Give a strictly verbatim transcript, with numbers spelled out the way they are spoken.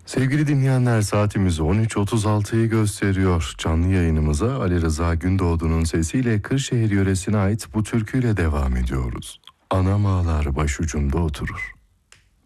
Sevgili dinleyenler, saatimiz on üç otuz altıyı gösteriyor. Canlı yayınımıza Ali Rıza Gündoğdu'nun sesiyle Kırşehir yöresine ait bu türküyle devam ediyoruz. Anam ağlar başucumda oturur.